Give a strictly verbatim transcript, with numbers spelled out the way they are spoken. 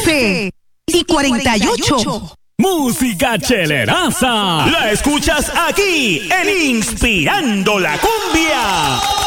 doce y cuarenta y ocho. Música cheleraza. La escuchas aquí en Inspirando la Cumbia.